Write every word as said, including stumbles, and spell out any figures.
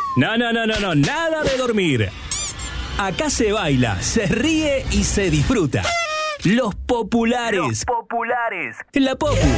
No, no, no, no, no, nada de dormir. Acá se baila, se ríe y se disfruta. Los populares. Los populares. La Popu.